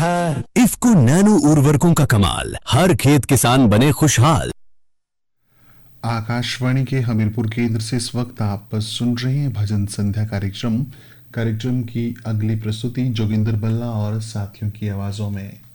खार। इफ्को नैनो उर्वरकों का कमाल, हर खेत किसान बने खुशहाल। आकाशवाणी के हमीरपुर केंद्र से इस वक्त आप सुन रहे हैं भजन संध्या कार्यक्रम की अगली प्रस्तुति जोगिंदर बल्ला और साथियों की आवाजों में।